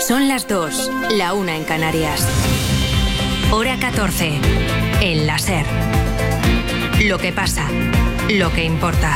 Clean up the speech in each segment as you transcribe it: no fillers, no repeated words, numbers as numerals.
Son las 2, la 1 en Canarias. Hora 14, en la SER. Lo que pasa, lo que importa.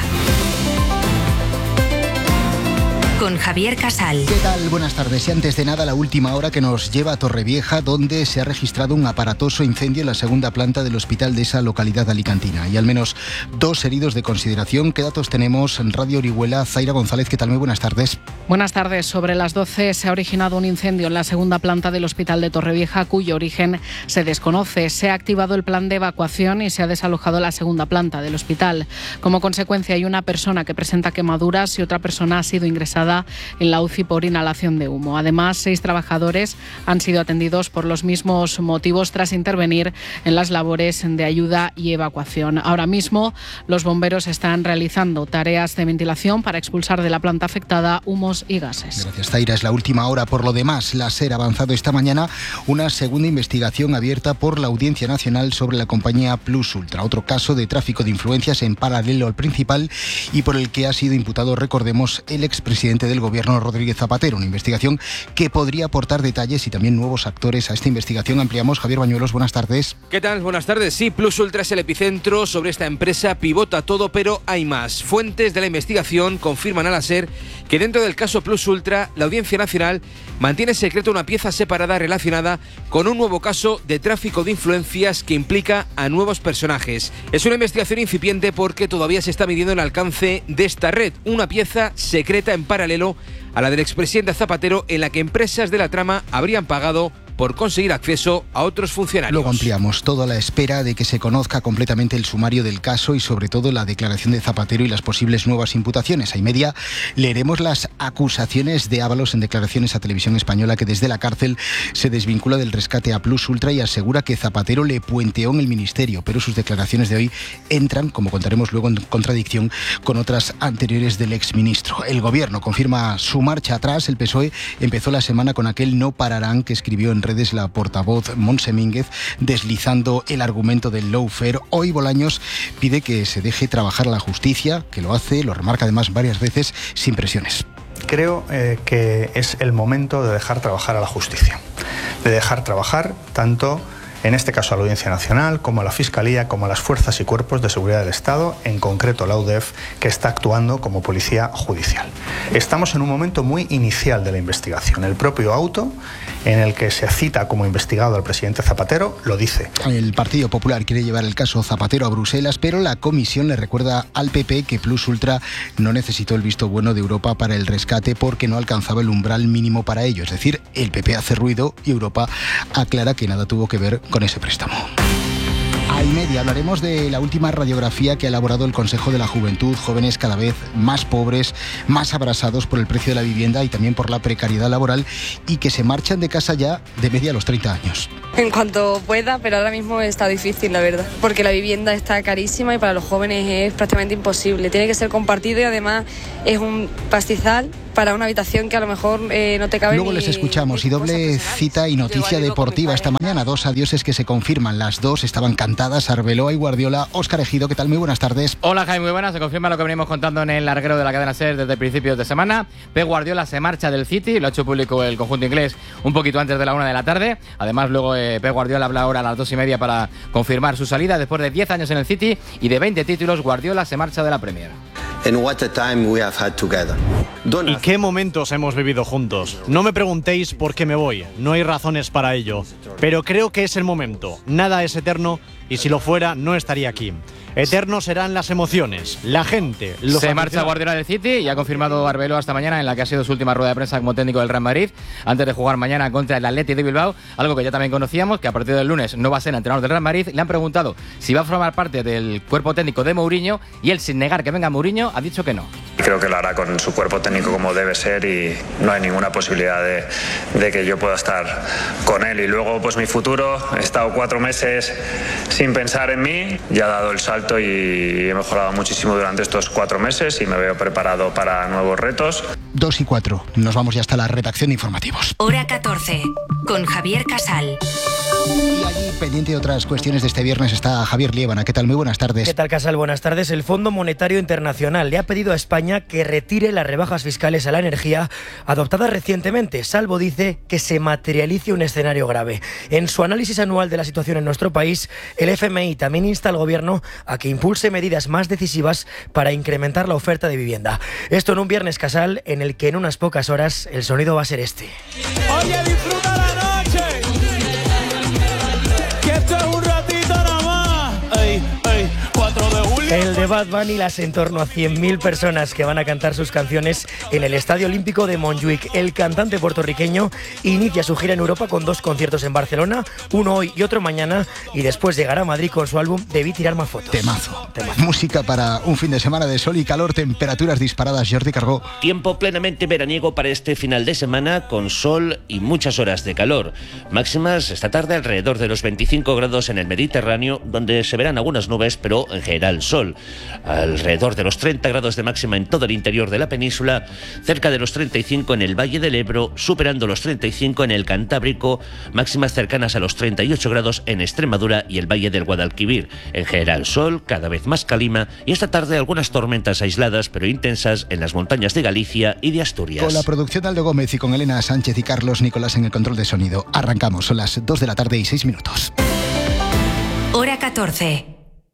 Con Javier Casal. ¿Qué tal? Buenas tardes. Y antes de nada, la última hora que nos lleva a Torrevieja, donde se ha registrado un aparatoso incendio en la segunda planta del hospital de esa localidad alicantina. Y al menos 2 heridos de consideración. ¿Qué datos tenemos en Radio Orihuela? Zaira González, ¿qué tal? Muy buenas tardes. Buenas tardes. Sobre las 12 se ha originado un incendio en la segunda planta del hospital de Torrevieja, cuyo origen se desconoce. Se ha activado el plan de evacuación y se ha desalojado la segunda planta del hospital. Como consecuencia, hay una persona que presenta quemaduras y otra persona ha sido ingresada en la UCI por inhalación de humo. Además, 6 trabajadores han sido atendidos por los mismos motivos tras intervenir en las labores de ayuda y evacuación. Ahora mismo, los bomberos están realizando tareas de ventilación para expulsar de la planta afectada humos y gases. Gracias, Zaira. Es la última hora. Por lo demás, la SER ha avanzado esta mañana una segunda investigación abierta por la Audiencia Nacional sobre la compañía Plus Ultra. Otro caso de tráfico de influencias en paralelo al principal y por el que ha sido imputado, recordemos, el expresidente del Gobierno, Rodríguez Zapatero. Una investigación que podría aportar detalles y también nuevos actores a esta investigación. Ampliamos. Javier Bañuelos, buenas tardes. ¿Qué tal? Buenas tardes. Sí, Plus Ultra es el epicentro. Sobre esta empresa pivota todo, pero hay más. Fuentes de la investigación confirman a la SER que dentro del caso Plus Ultra, la Audiencia Nacional mantiene secreto una pieza separada relacionada con un nuevo caso de tráfico de influencias que implica a nuevos personajes. Es una investigación incipiente porque todavía se está midiendo el alcance de esta red, una pieza secreta en paralelo a la del expresidente Zapatero, en la que empresas de la trama habrían pagado por conseguir acceso a otros funcionarios. Luego ampliamos, todo a la espera de que se conozca completamente el sumario del caso y sobre todo la declaración de Zapatero y las posibles nuevas imputaciones. A y media leeremos las acusaciones de Ábalos en declaraciones a Televisión Española, que desde la cárcel se desvincula del rescate a Plus Ultra y asegura que Zapatero le puenteó en el ministerio, pero sus declaraciones de hoy entran, como contaremos luego, en contradicción con otras anteriores del exministro. El Gobierno confirma su marcha atrás. El PSOE empezó la semana con aquel "no pararán" que escribió en redes la portavoz Montse Mínguez, deslizando el argumento del lawfare. Hoy Bolaños pide que se deje trabajar a la justicia, que lo hace, lo remarca además varias veces, sin presiones. Creo que es el momento de dejar trabajar a la justicia, de dejar trabajar tanto, en este caso, a la Audiencia Nacional, como a la Fiscalía, como a las fuerzas y cuerpos de seguridad del Estado, en concreto la UDEF, que está actuando como policía judicial. Estamos en un momento muy inicial de la investigación. El propio auto, en el que se cita como investigado al presidente Zapatero, lo dice. El Partido Popular quiere llevar el caso Zapatero a Bruselas, pero la Comisión le recuerda al PP que Plus Ultra no necesitó el visto bueno de Europa para el rescate porque no alcanzaba el umbral mínimo para ello. Es decir, el PP hace ruido y Europa aclara que nada tuvo que ver con ese préstamo. A y media hablaremos de la última radiografía que ha elaborado el Consejo de la Juventud. Jóvenes cada vez más pobres, más abrasados por el precio de la vivienda y también por la precariedad laboral, y que se marchan de casa ya de media a los 30 años. En cuanto pueda, pero ahora mismo está difícil, la verdad, porque la vivienda está carísima y para los jóvenes es prácticamente imposible. Tiene que ser compartido y además es un pastizal para una habitación que a lo mejor no te cabe. Luego les escuchamos. Y doble cita y noticia deportiva esta mañana. 2 adioses que se confirman. Las 2 estaban cantadas: Arbeloa y Guardiola. Óscar Ejido, ¿qué tal? Muy buenas tardes. Hola, Jaime, muy buenas. Se confirma lo que venimos contando en el larguero de la cadena SER desde principios de semana. Pep Guardiola se marcha del City, lo ha hecho público el conjunto inglés un poquito antes de la 1 de la tarde. Además, luego Pep Guardiola habla ahora a las 2:30 para confirmar su salida. Después de 10 años en el City y de 20 títulos, Guardiola se marcha de la Premier. ¿Y qué momentos hemos vivido juntos? No me preguntéis por qué me voy, no hay razones para ello, pero creo que es el momento. Nada es eterno y si lo fuera no estaría aquí. Eternos serán las emociones, la gente, los Se marcha Guardiola del City y ha confirmado Arbeloa esta mañana, en la que ha sido su última rueda de prensa como técnico del Real Madrid, antes de jugar mañana contra el Athletic de Bilbao, algo que ya también conocíamos, que a partir del lunes no va a ser entrenador del Real Madrid. Le han preguntado si va a formar parte del cuerpo técnico de Mourinho y él, sin negar que venga Mourinho, ha dicho que no. Creo que lo hará con su cuerpo técnico como debe ser y no hay ninguna posibilidad de que yo pueda estar con él. Y luego, pues mi futuro, he estado 4 meses sin pensar en mí, ya he dado el salto y he mejorado muchísimo durante estos 4 meses y me veo preparado para nuevos retos. 2:04. Nos vamos ya hasta la redacción de informativos. Hora 14, con Javier Casal. Y allí, pendiente de otras cuestiones de este viernes, está Javier Liébana. ¿Qué tal? Muy buenas tardes. ¿Qué tal, Casal? Buenas tardes. El Fondo Monetario Internacional le ha pedido a España que retire las rebajas fiscales a la energía adoptadas recientemente, salvo, dice, que se materialice un escenario grave. En su análisis anual de la situación en nuestro país, el FMI también insta al Gobierno a que impulse medidas más decisivas para incrementar la oferta de vivienda. Esto en un viernes, Casal, en el que en unas pocas horas el sonido va a ser este. Oye, disfruta la noche, que esto es un ratito nada más. Ey, 4 de julio. El de Bad Bunny, las en torno a 100.000 personas que van a cantar sus canciones en el Estadio Olímpico de Montjuic. El cantante puertorriqueño inicia su gira en Europa con 2 conciertos en Barcelona, uno hoy y otro mañana, y después llegará a Madrid con su álbum Debí tirar más fotos. Temazo. Música para un fin de semana de sol y calor, temperaturas disparadas. Jordi Cargó. Tiempo plenamente veraniego para este final de semana, con sol y muchas horas de calor. Máximas esta tarde alrededor de los 25 grados en el Mediterráneo, donde se verán algunas nubes, pero en general sol. Alrededor de los 30 grados de máxima en todo el interior de la península, cerca de los 35 en el Valle del Ebro, superando los 35 en el Cantábrico, máximas cercanas a los 38 grados en Extremadura y el Valle del Guadalquivir. En general sol, cada vez más calima, y esta tarde algunas tormentas aisladas pero intensas en las montañas de Galicia y de Asturias. Con la producción de Aldo Gómez y con Elena Sánchez y Carlos Nicolás en el control de sonido. Arrancamos, son las 2 de la tarde y 6 minutos. Hora 14.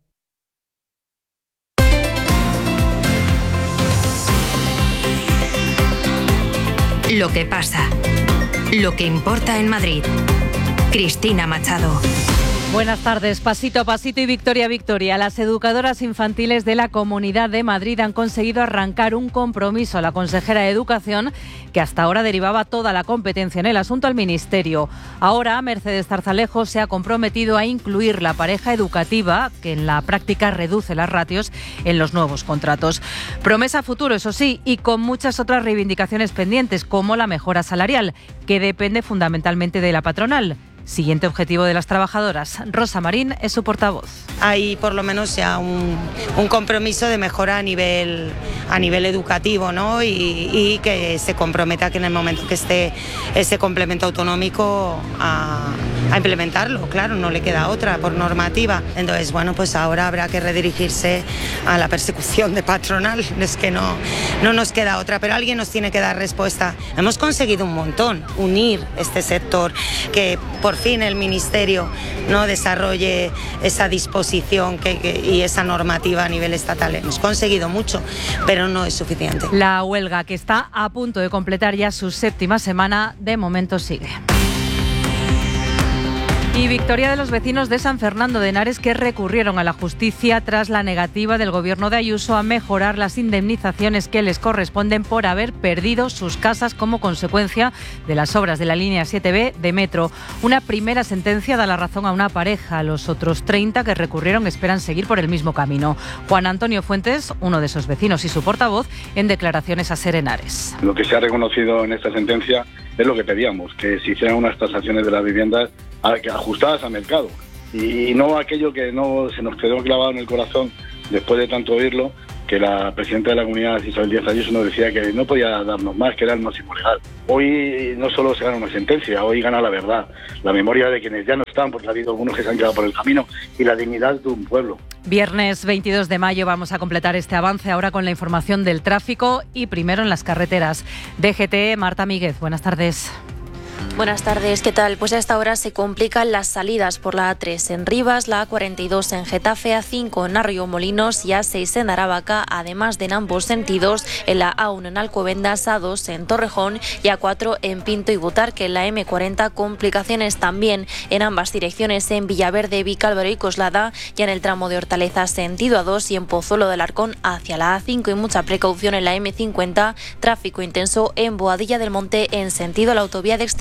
Lo que pasa, lo que importa en Madrid. Cristina Machado. Buenas tardes. Pasito a pasito y victoria a victoria, las educadoras infantiles de la Comunidad de Madrid han conseguido arrancar un compromiso a la consejera de Educación, que hasta ahora derivaba toda la competencia en el asunto al Ministerio. Ahora, Mercedes Zarzalejo se ha comprometido a incluir la pareja educativa, que en la práctica reduce las ratios, en los nuevos contratos. Promesa a futuro, eso sí, y con muchas otras reivindicaciones pendientes, como la mejora salarial, que depende fundamentalmente de la patronal. Siguiente objetivo de las trabajadoras. Rosa Marín es su portavoz. Hay por lo menos ya un compromiso de mejora a nivel educativo, ¿no? Y que se comprometa que en el momento que esté ese complemento autonómico a implementarlo. Claro, no le queda otra por normativa. Entonces, bueno, pues ahora habrá que redirigirse a la persecución de patronal. Es que no nos queda otra, pero alguien nos tiene que dar respuesta. Hemos conseguido un montón, unir este sector, que por fin el Ministerio no desarrolle esa disposición y esa normativa a nivel estatal. Hemos conseguido mucho, pero no es suficiente. La huelga, que está a punto de completar ya su 7ª semana, de momento sigue. Y victoria de los vecinos de San Fernando de Henares, que recurrieron a la justicia tras la negativa del gobierno de Ayuso a mejorar las indemnizaciones que les corresponden por haber perdido sus casas como consecuencia de las obras de la línea 7B de metro. Una primera sentencia da la razón a una pareja. Los otros 30 que recurrieron esperan seguir por el mismo camino. Juan Antonio Fuentes, uno de esos vecinos y su portavoz, en declaraciones a SER Henares. Lo que se ha reconocido en esta sentencia es lo que pedíamos, que se hicieran unas tasaciones de las viviendas ajustadas al mercado y no aquello que no se nos quedó clavado en el corazón después de tanto oírlo, que la presidenta de la comunidad, Isabel Díaz Ayuso, nos decía que no podía darnos más, que era el máximo legal. Hoy no solo se gana una sentencia, hoy gana la verdad, la memoria de quienes ya no están, porque ha habido algunos que se han quedado por el camino, y la dignidad de un pueblo. Viernes 22 de mayo vamos a completar este avance ahora con la información del tráfico y primero en las carreteras. DGT, Marta Míguez, buenas tardes. Buenas tardes, ¿qué tal? Pues a esta hora se complican las salidas por la A3 en Rivas, la A42 en Getafe, A5 en Arroyo-Molinos y A6 en Aravaca, además de en ambos sentidos en la A1 en Alcobendas, A2 en Torrejón y A4 en Pinto y Butarque. En la M40 complicaciones también en ambas direcciones en Villaverde, Vicálvaro y Coslada, y en el tramo de Hortaleza sentido A2 y en Pozuelo del Arcón hacia la A5, y mucha precaución en la M50, tráfico intenso en Boadilla del Monte en sentido a la autovía de Extremadura.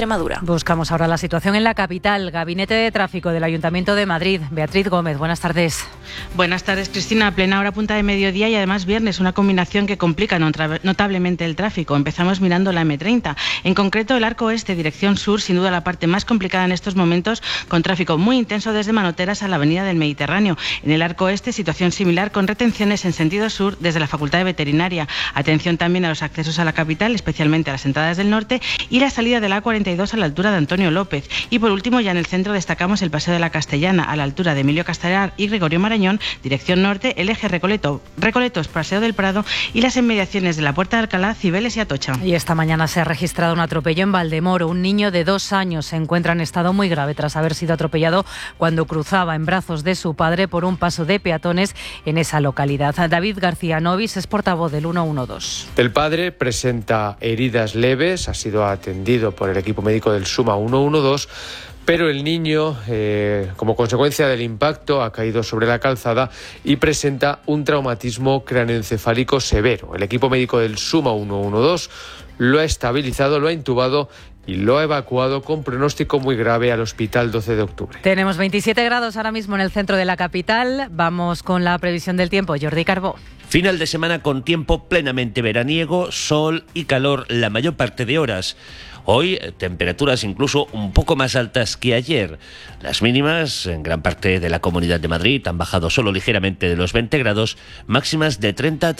Extremadura. Buscamos ahora la situación en la capital. Gabinete de Tráfico del Ayuntamiento de Madrid. Beatriz Gómez, buenas tardes. Buenas tardes, Cristina. Plena hora punta de mediodía y además viernes, una combinación que complica notablemente el tráfico. Empezamos mirando la M30. En concreto, el arco oeste, dirección sur, sin duda la parte más complicada en estos momentos, con tráfico muy intenso desde Manoteras a la avenida del Mediterráneo. En el arco oeste, situación similar con retenciones en sentido sur desde la Facultad de Veterinaria. Atención también a los accesos a la capital, especialmente a las entradas del norte y la salida de la A42 a la altura de Antonio López. Y por último, ya en el centro destacamos el Paseo de la Castellana a la altura de Emilio Castelar y Gregorio Marañón, dirección norte, el eje Recoletos, Paseo del Prado y las inmediaciones de la Puerta de Alcalá, Cibeles y Atocha. Y esta mañana se ha registrado un atropello en Valdemoro. Un niño de 2 años se encuentra en estado muy grave tras haber sido atropellado cuando cruzaba en brazos de su padre por un paso de peatones en esa localidad. David García Novis es portavoz del 112. El padre presenta heridas leves, ha sido atendido por el equipo médico del SUMA 112, pero el niño, como consecuencia del impacto, ha caído sobre la calzada y presenta un traumatismo cráneoencefálico severo. El equipo médico del SUMA 112 lo ha estabilizado, lo ha intubado y lo ha evacuado con pronóstico muy grave al Hospital 12 de Octubre. Tenemos 27 grados ahora mismo en el centro de la capital. Vamos con la previsión del tiempo. Jordi Carbó. Final de semana con tiempo plenamente veraniego, sol y calor la mayor parte de horas. Hoy, temperaturas incluso un poco más altas que ayer. Las mínimas en gran parte de la Comunidad de Madrid han bajado solo ligeramente de los 20 grados, máximas de 30 a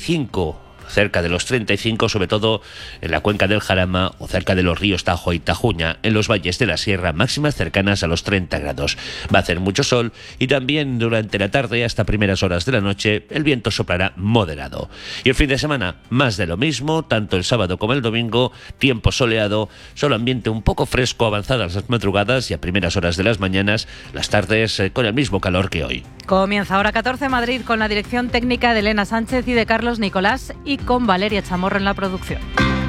35. Cerca de los 35, sobre todo en la cuenca del Jarama o cerca de los ríos Tajo y Tajuña, en los valles de la Sierra, máximas cercanas a los 30 grados. Va a hacer mucho sol y también durante la tarde hasta primeras horas de la noche el viento soplará moderado. Y el fin de semana, más de lo mismo, tanto el sábado como el domingo, tiempo soleado, solo ambiente un poco fresco avanzadas las madrugadas y a primeras horas de las mañanas, las tardes con el mismo calor que hoy. Comienza ahora 14 Madrid con la dirección técnica de Elena Sánchez y de Carlos Nicolás y con Valeria Chamorro en la producción.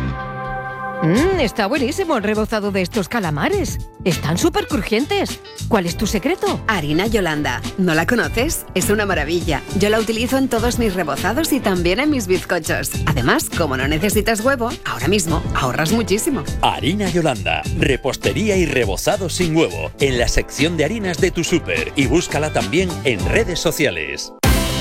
Está buenísimo el rebozado de estos calamares. Están súper crujientes. ¿Cuál es tu secreto? Harina Yolanda. ¿No la conoces? Es una maravilla. Yo la utilizo en todos mis rebozados y también en mis bizcochos. Además, como no necesitas huevo, ahora mismo ahorras muchísimo. Harina Yolanda. Repostería y rebozado sin huevo. En la sección de harinas de tu súper. Y búscala también en redes sociales.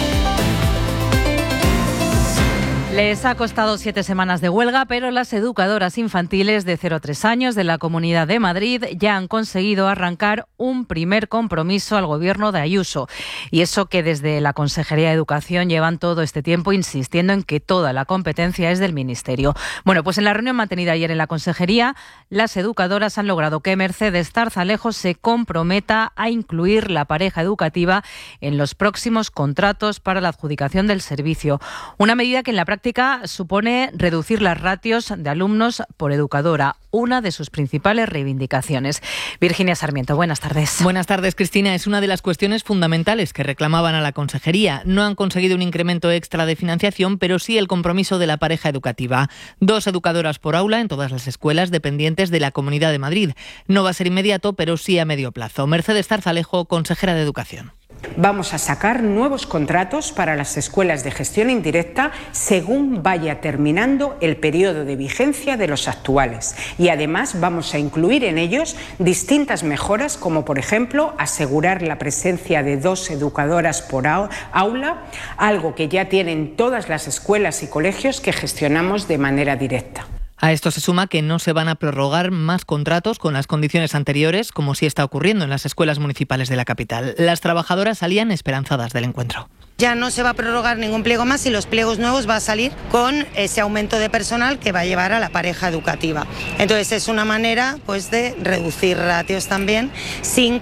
Les ha costado 7 semanas de huelga, pero las educadoras infantiles de 0 a 3 años de la Comunidad de Madrid ya han conseguido arrancar un primer compromiso al gobierno de Ayuso. Y eso que desde la Consejería de Educación llevan todo este tiempo insistiendo en que toda la competencia es del Ministerio. Bueno, pues en la reunión mantenida ayer en la Consejería, las educadoras han logrado que Mercedes Zarzalejo se comprometa a incluir la pareja educativa en los próximos contratos para la adjudicación del servicio. Una medida que en la práctica supone reducir las ratios de alumnos por educadora, una de sus principales reivindicaciones. Virginia Sarmiento, buenas tardes. Buenas tardes, Cristina. Es una de las cuestiones fundamentales que reclamaban a la Consejería. No han conseguido un incremento extra de financiación, pero sí el compromiso de la pareja educativa. 2 educadoras por aula en todas las escuelas dependientes de la Comunidad de Madrid. No va a ser inmediato, pero sí a medio plazo. Mercedes Zarzalejo, consejera de Educación. Vamos a sacar nuevos contratos para las escuelas de gestión indirecta según vaya terminando el periodo de vigencia de los actuales. Y además vamos a incluir en ellos distintas mejoras, como por ejemplo asegurar la presencia de 2 educadoras por aula, algo que ya tienen todas las escuelas y colegios que gestionamos de manera directa. A esto se suma que no se van a prorrogar más contratos con las condiciones anteriores, como sí está ocurriendo en las escuelas municipales de la capital. Las trabajadoras salían esperanzadas del encuentro. Ya no se va a prorrogar ningún pliego más y los pliegos nuevos va a salir con ese aumento de personal que va a llevar a la pareja educativa. Entonces es una manera pues de reducir ratios también sin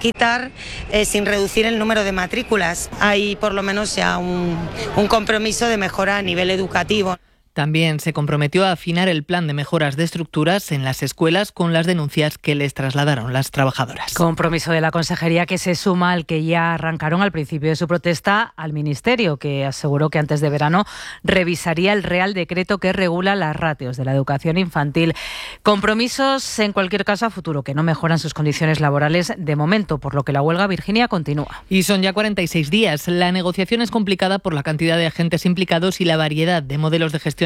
reducir el número de matrículas. Hay por lo menos ya un compromiso de mejora a nivel educativo. También se comprometió a afinar el plan de mejoras de estructuras en las escuelas con las denuncias que les trasladaron las trabajadoras. Compromiso de la Consejería que se suma al que ya arrancaron al principio de su protesta al Ministerio, que aseguró que antes de verano revisaría el Real Decreto que regula las ratios de la educación infantil. Compromisos, en cualquier caso, a futuro, que no mejoran sus condiciones laborales de momento, por lo que la huelga, Virginia, continúa. Y son ya 46 días. La negociación es complicada por la cantidad de agentes implicados y la variedad de modelos de gestión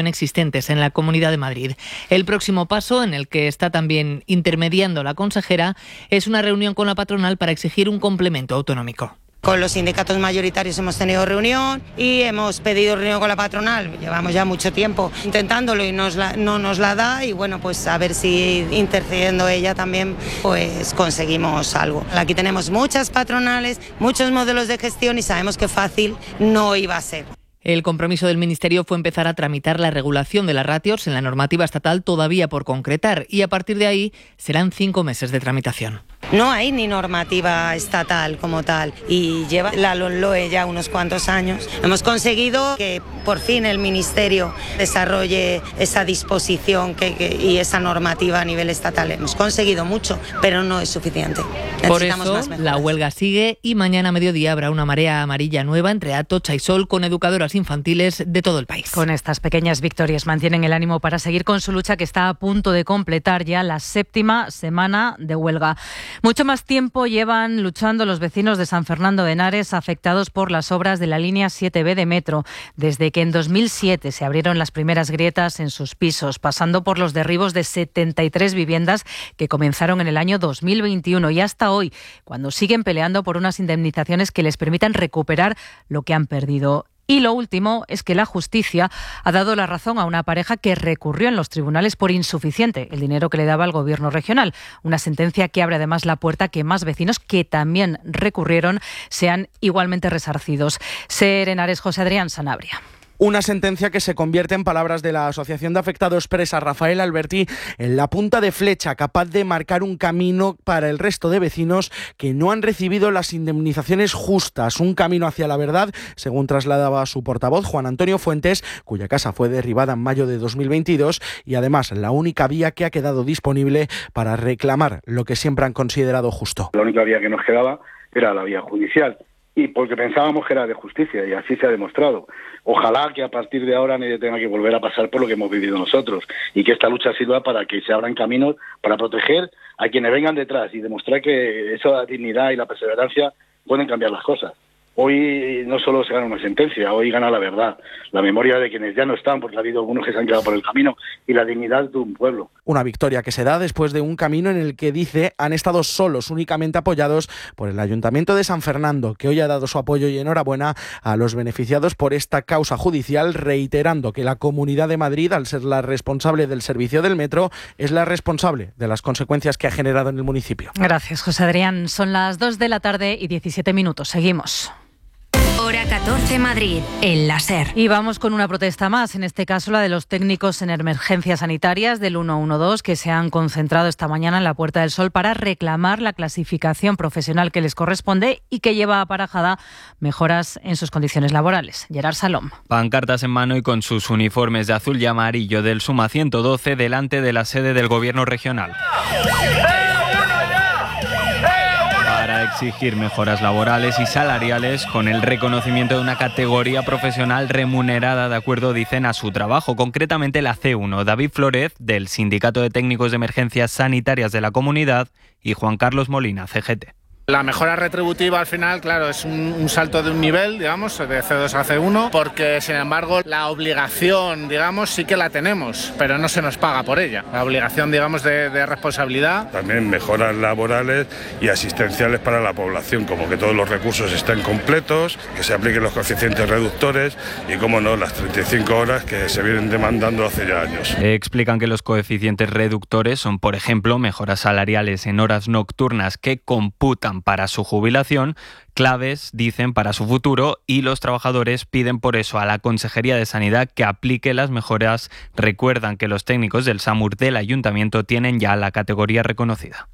financiación existentes en la Comunidad de Madrid. El próximo paso, en el que está también intermediando la consejera, es una reunión con la patronal para exigir un complemento autonómico. Con los sindicatos mayoritarios hemos tenido reunión y hemos pedido reunión con la patronal. Llevamos ya mucho tiempo intentándolo y no nos la da, y bueno, pues a ver si intercediendo ella también pues conseguimos algo. Aquí tenemos muchas patronales, muchos modelos de gestión y sabemos que fácil no iba a ser. El compromiso del Ministerio fue empezar a tramitar la regulación de las ratios en la normativa estatal todavía por concretar, y a partir de ahí serán 5 meses de tramitación. No hay ni normativa estatal como tal y lleva la LOMLOE ya unos cuantos años. Hemos conseguido que por fin el Ministerio desarrolle esa disposición y esa normativa a nivel estatal. Hemos conseguido mucho, pero no es suficiente. Por eso la huelga sigue y mañana a mediodía habrá una marea amarilla nueva entre Atocha y Sol con educadoras infantiles de todo el país. Con estas pequeñas victorias mantienen el ánimo para seguir con su lucha, que está a punto de completar ya la 7ª semana de huelga. Mucho más tiempo llevan luchando los vecinos de San Fernando de Henares, afectados por las obras de la línea 7B de metro, desde que en 2007 se abrieron las primeras grietas en sus pisos, pasando por los derribos de 73 viviendas que comenzaron en el año 2021 y hasta hoy, cuando siguen peleando por unas indemnizaciones que les permitan recuperar lo que han perdido. Y lo último es que la justicia ha dado la razón a una pareja que recurrió en los tribunales por insuficiente el dinero que le daba el gobierno regional. Una sentencia que abre además la puerta a que más vecinos que también recurrieron sean igualmente resarcidos. Ser Henares, José Adrián Sanabria. Una sentencia que se convierte, en palabras de la Asociación de Afectados Presa Rafael Alberti, en la punta de flecha capaz de marcar un camino para el resto de vecinos que no han recibido las indemnizaciones justas. Un camino hacia la verdad, según trasladaba su portavoz, Juan Antonio Fuentes, cuya casa fue derribada en mayo de 2022 y además la única vía que ha quedado disponible para reclamar lo que siempre han considerado justo. La única vía que nos quedaba era la vía judicial, y porque pensábamos que era de justicia, y así se ha demostrado. Ojalá que a partir de ahora nadie tenga que volver a pasar por lo que hemos vivido nosotros, y que esta lucha sirva para que se abran caminos para proteger a quienes vengan detrás y demostrar que esa dignidad y la perseverancia pueden cambiar las cosas. Hoy no solo se gana una sentencia, hoy gana la verdad, la memoria de quienes ya no están, porque ha habido algunos que se han quedado por el camino, y la dignidad de un pueblo. Una victoria que se da después de un camino en el que, dice, han estado solos, únicamente apoyados por el Ayuntamiento de San Fernando, que hoy ha dado su apoyo y enhorabuena a los beneficiados por esta causa judicial, reiterando que la Comunidad de Madrid, al ser la responsable del servicio del metro, es la responsable de las consecuencias que ha generado en el municipio. Gracias, José Adrián. Son las 2 de la tarde y 17 minutos. Seguimos. Hora 14 Madrid, en la SER. Y vamos con una protesta más, en este caso la de los técnicos en emergencias sanitarias del 112, que se han concentrado esta mañana en la Puerta del Sol para reclamar la clasificación profesional que les corresponde y que lleva aparejada mejoras en sus condiciones laborales. Gerard Salom. Pancartas en mano y con sus uniformes de azul y amarillo del Suma 112 delante de la sede del Gobierno regional. Para exigir mejoras laborales y salariales con el reconocimiento de una categoría profesional remunerada de acuerdo, dicen, a su trabajo, concretamente la C1. David Flórez, del Sindicato de Técnicos de Emergencias Sanitarias de la Comunidad, y Juan Carlos Molina, CGT. La mejora retributiva al final, claro, es un salto de un nivel, digamos, de C2 a C1, porque sin embargo la obligación, digamos, sí que la tenemos, pero no se nos paga por ella. La obligación, digamos, de responsabilidad. También mejoras laborales y asistenciales para la población, como que todos los recursos estén completos, que se apliquen los coeficientes reductores y, como no, las 35 horas que se vienen demandando hace ya años. Explican que los coeficientes reductores son, por ejemplo, mejoras salariales en horas nocturnas que computan para su jubilación, claves, dicen, para su futuro, y los trabajadores piden por eso a la Consejería de Sanidad que aplique las mejoras. Recuerdan que los técnicos del SAMUR del Ayuntamiento tienen ya la categoría reconocida.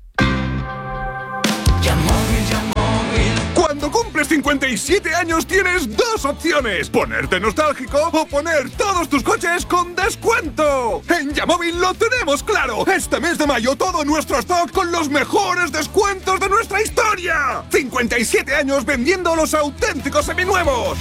Cuando cumples 57 años tienes dos opciones: ponerte nostálgico o poner todos tus coches con descuento. En Yamóvil lo tenemos claro. Este mes de mayo todo nuestro stock con los mejores descuentos de nuestra historia. 57 años vendiendo los auténticos seminuevos.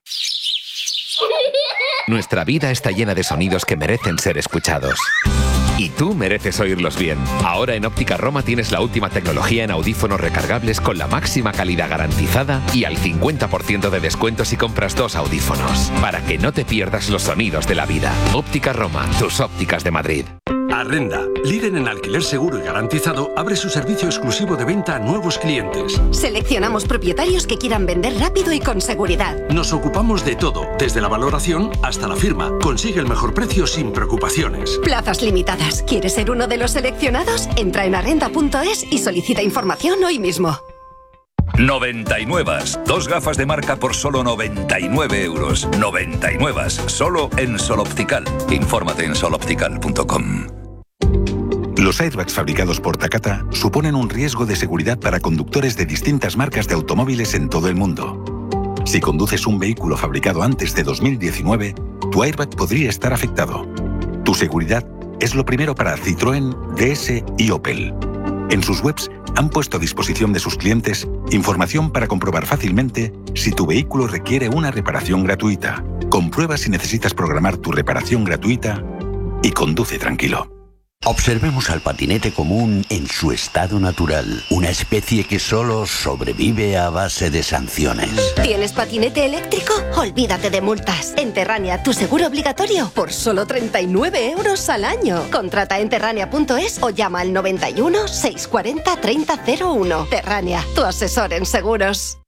Nuestra vida está llena de sonidos que merecen ser escuchados. Y tú mereces oírlos bien. Ahora en Óptica Roma tienes la última tecnología en audífonos recargables con la máxima calidad garantizada y al 50% de descuento si compras 2 audífonos. Para que no te pierdas los sonidos de la vida. Óptica Roma, tus ópticas de Madrid. Arrenda, líder en alquiler seguro y garantizado, abre su servicio exclusivo de venta a nuevos clientes. Seleccionamos propietarios que quieran vender rápido y con seguridad. Nos ocupamos de todo, desde la valoración hasta la firma. Consigue el mejor precio sin preocupaciones. Plazas limitadas. ¿Quieres ser uno de los seleccionados? Entra en arrenda.es y solicita información hoy mismo. 99. 2 gafas de marca por solo 99 euros. 99. Solo en Sol Optical. Infórmate en soloptical.com. Los airbags fabricados por Takata suponen un riesgo de seguridad para conductores de distintas marcas de automóviles en todo el mundo. Si conduces un vehículo fabricado antes de 2019, tu airbag podría estar afectado. Tu seguridad es lo primero para Citroën, DS y Opel. En sus webs han puesto a disposición de sus clientes información para comprobar fácilmente si tu vehículo requiere una reparación gratuita. Comprueba si necesitas programar tu reparación gratuita y conduce tranquilo. Observemos al patinete común en su estado natural, una especie que solo sobrevive a base de sanciones. ¿Tienes patinete eléctrico? Olvídate de multas. En Terrania, tu seguro obligatorio por solo 39 euros al año. Contrata en terrania.es o llama al 91 640 3001. Terrania, tu asesor en seguros.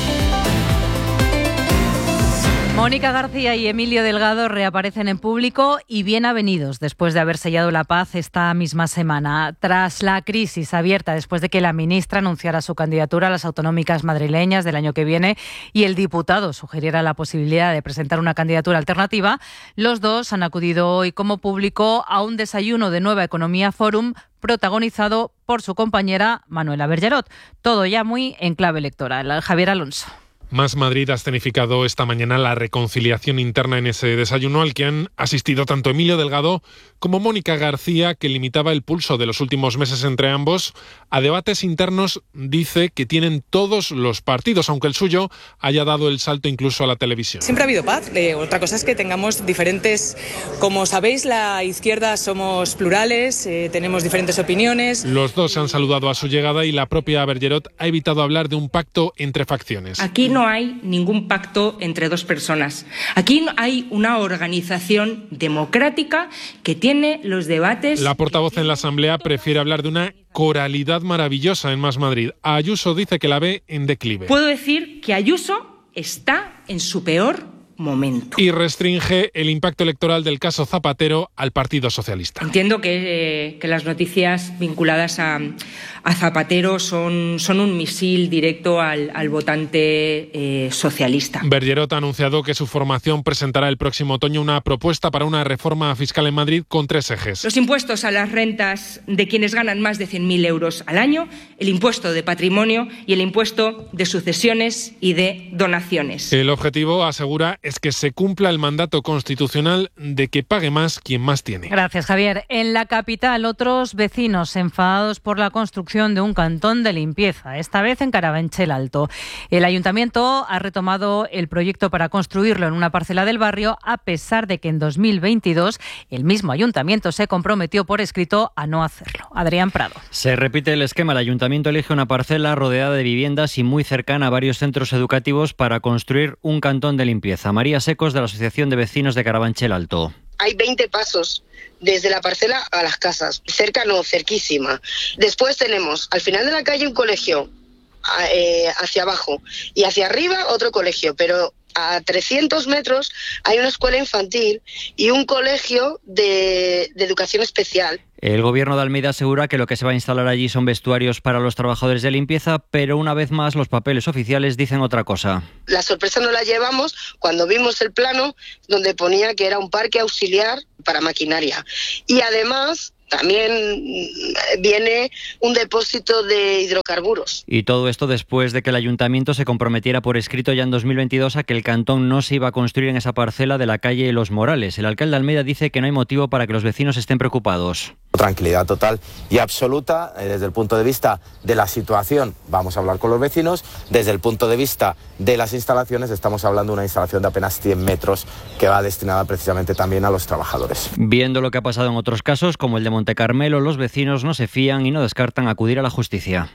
Mónica García y Emilio Delgado reaparecen en público y bien avenidos después de haber sellado la paz esta misma semana. Tras la crisis abierta después de que la ministra anunciara su candidatura a las autonómicas madrileñas del año que viene y el diputado sugiriera la posibilidad de presentar una candidatura alternativa, los dos han acudido hoy como público a un desayuno de Nueva Economía Forum protagonizado por su compañera Manuela Bergerot. Todo ya muy en clave electoral. Javier Alonso. Más Madrid ha escenificado esta mañana la reconciliación interna en ese desayuno al que han asistido tanto Emilio Delgado como Mónica García, que limitaba el pulso de los últimos meses entre ambos a debates internos, dice, que tienen todos los partidos, aunque el suyo haya dado el salto incluso a la televisión. Siempre ha habido paz. Otra cosa es que tengamos diferentes... Como sabéis, la izquierda somos plurales, tenemos diferentes opiniones. Los dos se han saludado a su llegada y la propia Bergerot ha evitado hablar de un pacto entre facciones. Aquí no hay ningún pacto entre dos personas. Aquí hay una organización democrática que tiene los debates... La portavoz en la Asamblea prefiere hablar de una coralidad maravillosa en Más Madrid. Ayuso dice que la ve en declive. Puedo decir que Ayuso está en su peor momento. Y restringe el impacto electoral del caso Zapatero al Partido Socialista. Entiendo que las noticias vinculadas a Zapatero son un misil directo al votante socialista. Bergerot ha anunciado que su formación presentará el próximo otoño una propuesta para una reforma fiscal en Madrid con 3 ejes. Los impuestos a las rentas de quienes ganan más de 100.000 euros al año, el impuesto de patrimonio y el impuesto de sucesiones y de donaciones. El objetivo, asegura, es que se cumpla el mandato constitucional de que pague más quien más tiene. Gracias, Javier. En la capital, otros vecinos enfadados por la construcción de un cantón de limpieza, esta vez en Carabanchel Alto. El ayuntamiento ha retomado el proyecto para construirlo en una parcela del barrio, a pesar de que en 2022 el mismo ayuntamiento se comprometió por escrito a no hacerlo. Adrián Prado. Se repite el esquema. El ayuntamiento elige una parcela rodeada de viviendas y muy cercana a varios centros educativos para construir un cantón de limpieza. María Secos, de la Asociación de Vecinos de Carabanchel Alto. Hay 20 pasos desde la parcela a las casas, cerca no, cerquísima. Después tenemos al final de la calle un colegio, hacia abajo, y hacia arriba otro colegio, pero a 300 metros hay una escuela infantil y un colegio de educación especial. El gobierno de Almeida asegura que lo que se va a instalar allí son vestuarios para los trabajadores de limpieza, pero una vez más los papeles oficiales dicen otra cosa. La sorpresa no la llevamos cuando vimos el plano donde ponía que era un parque auxiliar para maquinaria. Y además también viene un depósito de hidrocarburos. Y todo esto después de que el ayuntamiento se comprometiera por escrito ya en 2022 a que el cantón no se iba a construir en esa parcela de la calle Los Morales. El alcalde de Almeida dice que no hay motivo para que los vecinos estén preocupados. Tranquilidad total y absoluta desde el punto de vista de la situación. Vamos a hablar con los vecinos. Desde el punto de vista de las instalaciones, estamos hablando de una instalación de apenas 100 metros que va destinada precisamente también a los trabajadores. Viendo lo que ha pasado en otros casos, como el de Montecarmelo, los vecinos no se fían y no descartan acudir a la justicia.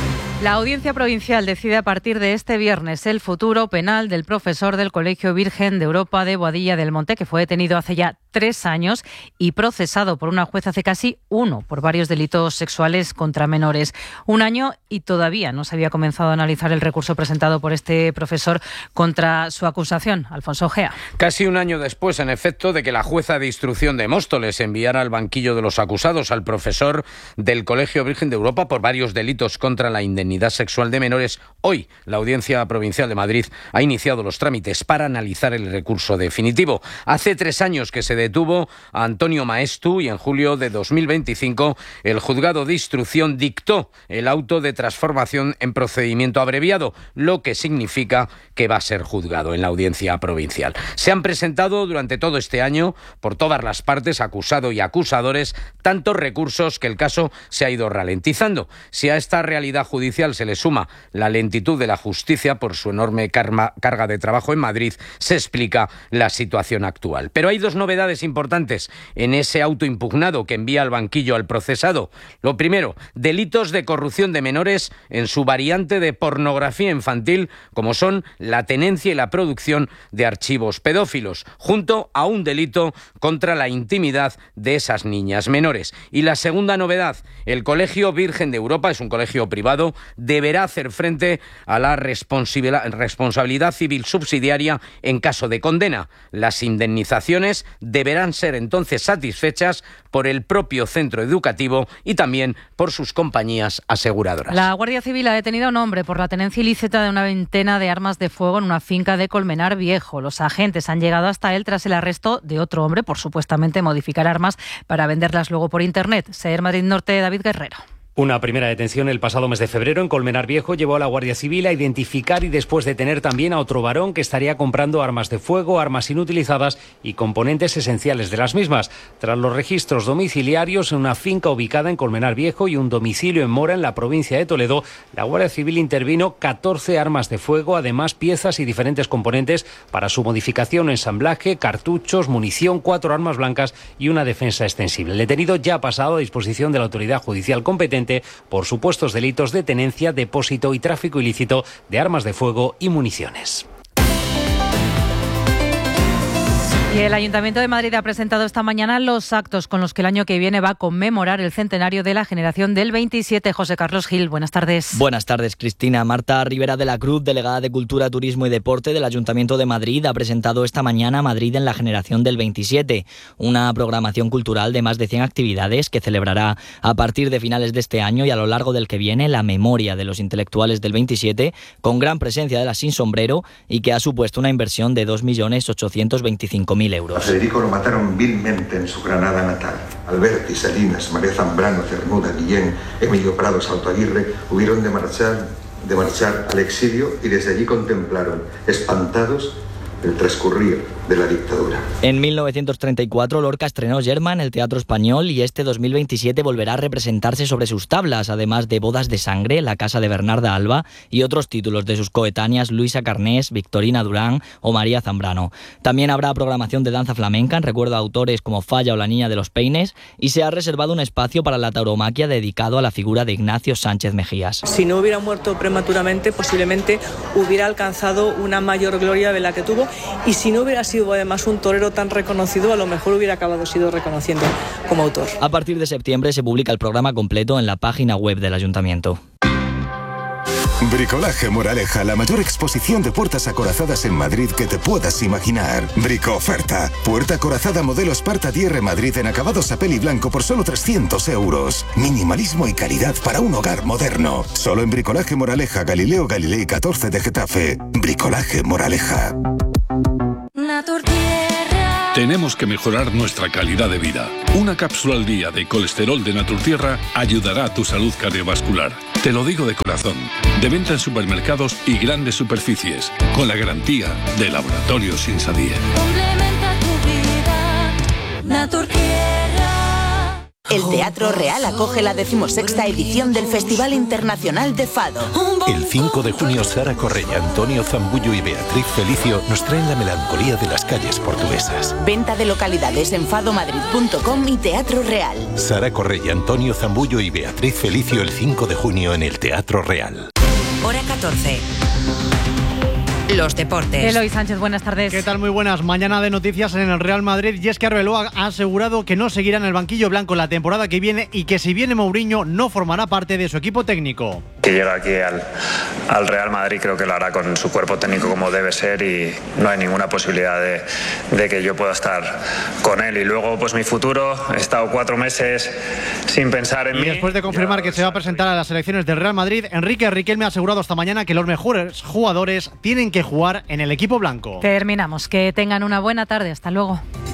La Audiencia Provincial decide a partir de este viernes el futuro penal del profesor del Colegio Virgen de Europa de Boadilla del Monte, que fue detenido hace ya 3 años y procesado por una juez hace casi 1 por varios delitos sexuales contra menores. 1 año y todavía no se había comenzado a analizar el recurso presentado por este profesor contra su acusación. Alfonso Gea. Casi 1 año después, en efecto, de que la jueza de instrucción de Móstoles enviara al banquillo de los acusados al profesor del Colegio Virgen de Europa por varios delitos contra la indemnidad sexual de menores, hoy la Audiencia Provincial de Madrid ha iniciado los trámites para analizar el recurso definitivo. Hace 3 años que se detuvo a Antonio Maestu y en julio de 2025 el juzgado de instrucción dictó el auto de transformación en procedimiento abreviado, lo que significa que va a ser juzgado en la Audiencia Provincial. Se han presentado durante todo este año por todas las partes, acusado y acusadores, tantos recursos que el caso se ha ido ralentizando. Si a esta realidad judicial se le suma la lentitud de la justicia por su enorme carga de trabajo en Madrid, se explica la situación actual. Pero hay 2 novedades importantes en ese auto impugnado que envía al banquillo al procesado. Lo primero, delitos de corrupción de menores en su variante de pornografía infantil, como son la tenencia y la producción de archivos pedófilos, junto a un delito contra la intimidad de esas niñas menores. Y la segunda novedad, el Colegio Virgen de Europa es un colegio privado, deberá hacer frente a la responsabilidad civil subsidiaria en caso de condena. Las indemnizaciones deberán ser entonces satisfechas por el propio centro educativo y también por sus compañías aseguradoras. La Guardia Civil ha detenido a un hombre por la tenencia ilícita de una veintena de armas de fuego en una finca de Colmenar Viejo. Los agentes han llegado hasta él tras el arresto de otro hombre por supuestamente modificar armas para venderlas luego por Internet. SER Madrid Norte, David Guerrero. Una primera detención el pasado mes de febrero en Colmenar Viejo llevó a la Guardia Civil a identificar y después detener también a otro varón que estaría comprando armas de fuego, armas inutilizadas y componentes esenciales de las mismas. Tras los registros domiciliarios en una finca ubicada en Colmenar Viejo y un domicilio en Mora, en la provincia de Toledo, la Guardia Civil intervino 14 armas de fuego, además piezas y diferentes componentes para su modificación, ensamblaje, cartuchos, munición, 4 armas blancas y una defensa extensible. El detenido ya ha pasado a disposición de la autoridad judicial competente por supuestos delitos de tenencia, depósito y tráfico ilícito de armas de fuego y municiones. Y el Ayuntamiento de Madrid ha presentado esta mañana los actos con los que el año que viene va a conmemorar el centenario de la generación del 27. José Carlos Gil, buenas tardes. Buenas tardes, Cristina. Marta Rivera de la Cruz, delegada de Cultura, Turismo y Deporte del Ayuntamiento de Madrid, ha presentado esta mañana Madrid en la generación del 27, una programación cultural de más de 100 actividades que celebrará a partir de finales de este año y a lo largo del que viene la memoria de los intelectuales del 27, con gran presencia de las sin sombrero y que ha supuesto una inversión de 2.825.000 euros. A Federico lo mataron vilmente en su Granada natal. Alberti, Salinas, María Zambrano, Cernuda, Guillén, Emilio Prado, Salto Aguirre hubieron de marchar al exilio y desde allí contemplaron, espantados, el transcurrir de la dictadura. En 1934 Lorca estrenó Yerma en el Teatro Español y este 2027 volverá a representarse sobre sus tablas, además de Bodas de Sangre, La Casa de Bernarda Alba y otros títulos de sus coetáneas Luisa Carnés, Victorina Durán o María Zambrano. También habrá programación de danza flamenca en recuerdo a autores como Falla o La Niña de los Peines y se ha reservado un espacio para la tauromaquia dedicado a la figura de Ignacio Sánchez Mejías. Si no hubiera muerto prematuramente, posiblemente hubiera alcanzado una mayor gloria de la que tuvo, y si no hubiera sido además un torero tan reconocido, a lo mejor hubiera acabado siendo reconociendo como autor. A partir de septiembre se publica el programa completo en la página web del Ayuntamiento. Bricolaje Moraleja, la mayor exposición de puertas acorazadas en Madrid que te puedas imaginar. Bricoferta. Puerta acorazada modelo Sparta DR Madrid en acabados a peli blanco por solo 300 euros. Minimalismo y calidad para un hogar moderno. Solo en Bricolaje Moraleja, Galileo Galilei 14 de Getafe. Bricolaje Moraleja. Tenemos que mejorar nuestra calidad de vida. Una cápsula al día de colesterol de Naturtierra ayudará a tu salud cardiovascular. Te lo digo de corazón. De venta en supermercados y grandes superficies, con la garantía de Laboratorios Insadier. Complementa tu vida, Naturtierra. El Teatro Real acoge la 16ª edición del Festival Internacional de Fado. El 5 de junio, Sara Correia, Antonio Zambullo y Beatriz Felicio nos traen la melancolía de las calles portuguesas. Venta de localidades en fadomadrid.com y Teatro Real. Sara Correia, Antonio Zambullo y Beatriz Felicio el 5 de junio en el Teatro Real. Hora 14. Los deportes. Eloy Sánchez, buenas tardes. ¿Qué tal? Muy buenas. Mañana de noticias en el Real Madrid. Y es que Arbeloa ha asegurado que no seguirá en el banquillo blanco la temporada que viene y que si viene Mourinho no formará parte de su equipo técnico. Que llega aquí al Real Madrid, creo que lo hará con su cuerpo técnico como debe ser y no hay ninguna posibilidad de que yo pueda estar con él. Y luego pues mi futuro, he estado 4 meses sin pensar en mí. Y después de confirmar que se va a presentar a las elecciones del Real Madrid, Enrique Riquelme ha asegurado esta mañana que los mejores jugadores tienen que jugar en el equipo blanco. Terminamos. Que tengan una buena tarde. Hasta luego.